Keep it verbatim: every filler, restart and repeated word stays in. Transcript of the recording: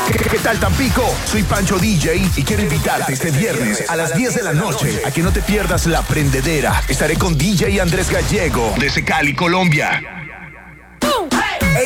¿Qué tal, Tampico? Soy Pancho D J y quiero invitarte este viernes a las diez de la noche a que no te pierdas La Prendedera. Estaré con D J Andrés Gallego desde Cali, Colombia.